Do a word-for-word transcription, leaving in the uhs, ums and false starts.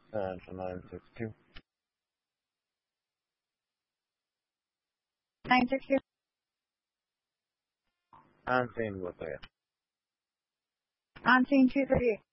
Central nine six two. nine six two. On scene with you. On scene two thirty-eight.